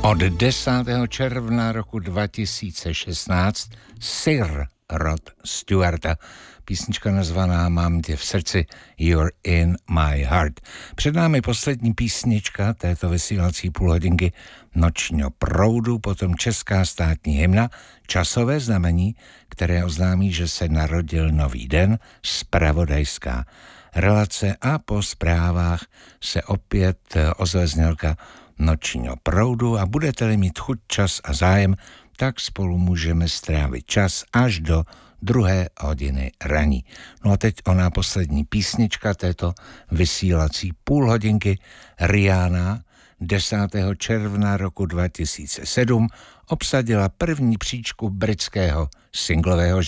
Od 10. června roku 2016 Sir Rod Stewarta. Písnička nazvaná Mám tě v srdci, You're in my heart. Před námi poslední písnička této vysílací půlhodinky Nočního proudu, potom česká státní hymna, časové znamení, které oznámí, že se narodil nový den, zpravodajská relace a po zprávách se opět ozve znělka Nočního proudu a budete-li mít chuť, čas a zájem, tak spolu můžeme strávit čas až do 2. hodiny raní. No a teď ona poslední písnička této vysílací půlhodinky. Rihanna 10. června roku 2007 obsadila první příčku britského singlového